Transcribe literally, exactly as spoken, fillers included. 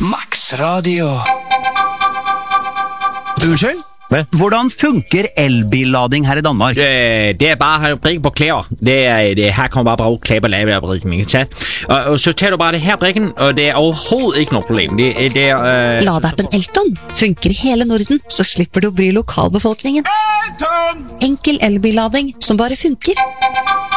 Max Radio. Unnskyld? Hvordan funker elbillading her i Danmark? Øh, det er bare at have brikken på klæder. Det er, det, her kommer bare bruge klæber lave af brikken, ikke sant? Og, og så tager du bare det her brikken, og det er overhovedet ikke noget problem. Det, det er... Øh... Ladeappen Elton funker i hele Norden, så slipper du å bry lokalbefolkningen. Enkel elbillading som bare funker.